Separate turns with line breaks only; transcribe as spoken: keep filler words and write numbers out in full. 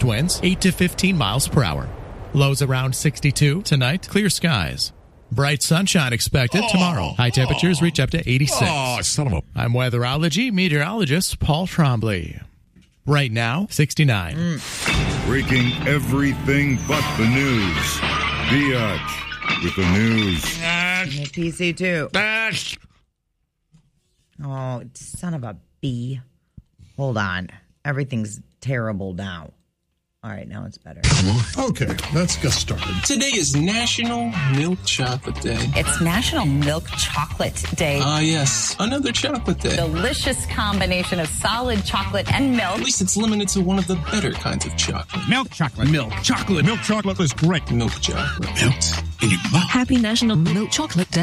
Winds eight to fifteen miles per hour. Lows around sixty-two. Tonight, clear skies. Bright sunshine expected
oh,
tomorrow. High temperatures
oh,
reach up to eighty-six.
Oh, son of a...
I'm weatherology meteorologist Paul Trombley. Right now, sixty-nine. Mm.
Breaking everything but the news. Biatch with the news.
I'm a P C too.
Dash.
Oh, son of a B. Hold on. Everything's terrible now. All right, now it's better.
Okay, let's get started.
Today is National Milk Chocolate Day.
It's National Milk Chocolate Day.
Ah, uh, yes, another chocolate day.
Delicious combination of solid chocolate and milk.
At least it's limited to one of the better kinds of chocolate.
Milk chocolate.
Milk chocolate.
Milk chocolate is great.
Milk chocolate.
Melt in your mouth.
Happy National Milk Chocolate Day.